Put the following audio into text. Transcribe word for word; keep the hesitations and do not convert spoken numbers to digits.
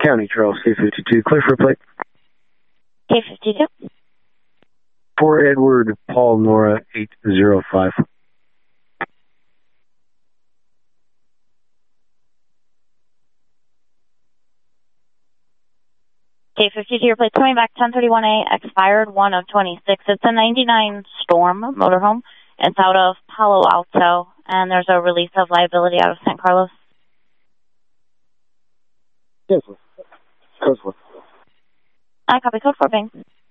County Trail C fifty-two, clear for plate. K fifty-two. For Edward Paul Nora eight zero five. K fifty-two, your plate's coming back ten thirty-one A, expired one of twenty-six. It's a ninety-nine Storm motorhome. It's out of Palo Alto, and there's a release of liability out of San Carlos. Yes, sir. Code four. I copy code four, Bing.